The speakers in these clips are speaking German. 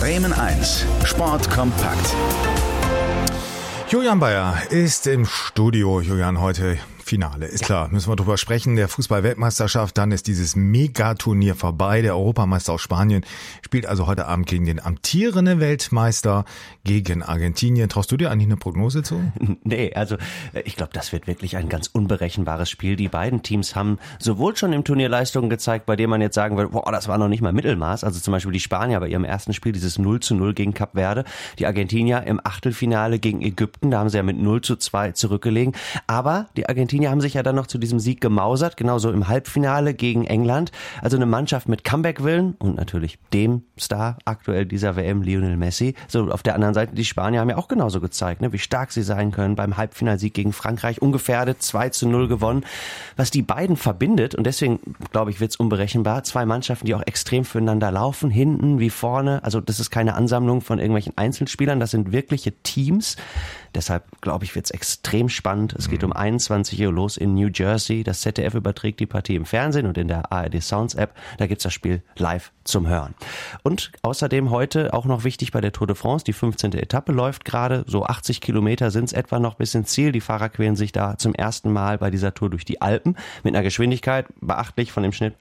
Bremen 1, Sport kompakt. Julian Bayer ist im Studio. Julian, heute Finale. Ist klar, müssen wir drüber sprechen. Der Fußball-Weltmeisterschaft, dann ist dieses Megaturnier vorbei. Der Europameister aus Spanien spielt also heute Abend gegen den amtierenden Weltmeister gegen Argentinien. Traust du dir eigentlich eine Prognose zu? Nee, also ich glaube, das wird wirklich ein ganz unberechenbares Spiel. Die beiden Teams haben sowohl schon im Turnier Leistungen gezeigt, bei denen man jetzt sagen würde, boah, das war noch nicht mal Mittelmaß. Also zum Beispiel die Spanier bei ihrem ersten Spiel, dieses 0:0 gegen Kap Verde. Die Argentinier im Achtelfinale gegen Ägypten, da haben sie ja mit 0:2 zurückgelegen. Aber die Argentinier haben sich ja dann noch zu diesem Sieg gemausert, genauso im Halbfinale gegen England. Also eine Mannschaft mit Comeback-Willen und natürlich dem Star aktuell dieser WM, Lionel Messi. So auf der anderen Seite, die Spanier haben ja auch genauso gezeigt, wie stark sie sein können. Beim Halbfinalsieg gegen Frankreich ungefährdet 2:0 gewonnen. Was die beiden verbindet, und deswegen glaube ich, wird es unberechenbar, zwei Mannschaften, die auch extrem füreinander laufen, hinten wie vorne. Also das ist keine Ansammlung von irgendwelchen Einzelspielern, das sind wirkliche Teams. Deshalb, glaube ich, wird es extrem spannend. Es geht um 21 Uhr los in New Jersey. Das ZDF überträgt die Partie im Fernsehen und in der ARD Sounds App. Da gibt's das Spiel live zum Hören. Und außerdem heute auch noch wichtig bei der Tour de France. Die 15. Etappe läuft gerade. So 80 Kilometer sind es etwa noch bis ins Ziel. Die Fahrer quälen sich da zum ersten Mal bei dieser Tour durch die Alpen mit einer Geschwindigkeit, beachtlich von dem Schnitt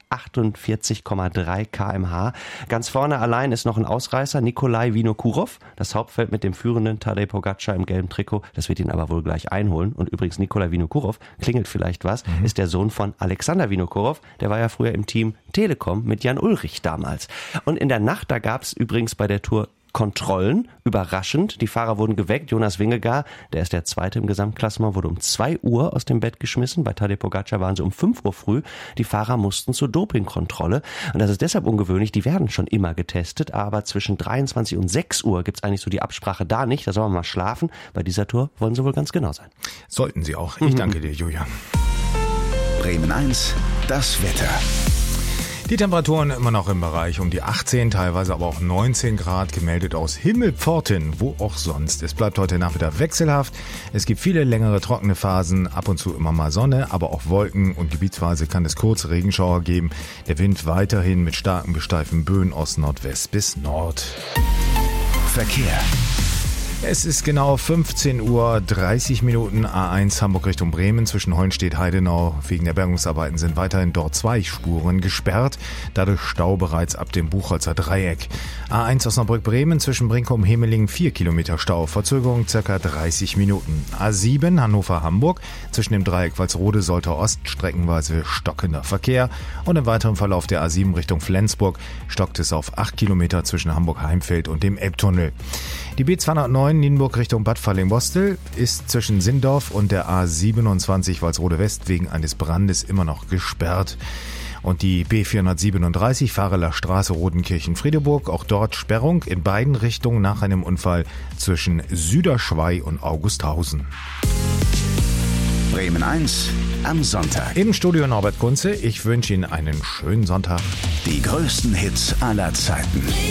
48,3 km/h. Ganz vorne allein ist noch ein Ausreißer, Nikolai Vinokurov. Das Hauptfeld mit dem führenden Tadej Pogačar im gelben Trikot. Das wird ihn aber wohl gleich einholen. Und übrigens Nikolai Vinokurov, klingelt vielleicht was, ist der Sohn von Alexander Vinokurov. Der war ja früher im Team Telekom mit Jan Ullrich damals. Und in der Nacht, da gab es übrigens bei der Tour Kontrollen, überraschend. Die Fahrer wurden geweckt. Jonas Vingegaard, der ist der Zweite im Gesamtklassement, wurde um 2 Uhr aus dem Bett geschmissen. Bei Tadej Pogačar waren sie um 5 Uhr früh. Die Fahrer mussten zur Dopingkontrolle. Und das ist deshalb ungewöhnlich. Die werden schon immer getestet, aber zwischen 23 und 6 Uhr gibt's eigentlich so die Absprache da nicht. Da soll man mal schlafen. Bei dieser Tour wollen sie wohl ganz genau sein. Sollten sie auch. Ich danke dir, Julian. Bremen 1, das Wetter. Die Temperaturen immer noch im Bereich um die 18, teilweise aber auch 19 Grad, gemeldet aus Himmelpforten, wo auch sonst. Es bleibt heute Nachmittag wechselhaft. Es gibt viele längere trockene Phasen, ab und zu immer mal Sonne, aber auch Wolken und gebietsweise kann es kurze Regenschauer geben. Der Wind weiterhin mit starken bis steifen Böen aus Nordwest bis Nord. Verkehr. Es ist genau 15:30 Uhr, A1 Hamburg Richtung Bremen zwischen Hohenstedt-Heidenau. Wegen der Bergungsarbeiten sind weiterhin dort 2 Spuren gesperrt, dadurch Stau bereits ab dem Buchholzer Dreieck. A1 Osnabrück-Bremen zwischen Brinkum-Hemelingen 4 Kilometer Stau, Verzögerung ca. 30 Minuten. A7 Hannover-Hamburg zwischen dem Dreieck Walsrode-Soltau-Ost streckenweise stockender Verkehr und im weiteren Verlauf der A7 Richtung Flensburg stockt es auf 8 Kilometer zwischen Hamburg-Heimfeld und dem Elbtunnel. Die B209 Nienburg Richtung Bad Falling-Bostel ist zwischen Sindorf und der A27 Walsrode West wegen eines Brandes immer noch gesperrt. Und die B437 Fahreler Straße Rodenkirchen-Friedeburg, auch dort Sperrung in beiden Richtungen nach einem Unfall zwischen Süderschwei und Augusthausen. Bremen 1 am Sonntag. Im Studio Norbert Kunze, ich wünsche Ihnen einen schönen Sonntag. Die größten Hits aller Zeiten.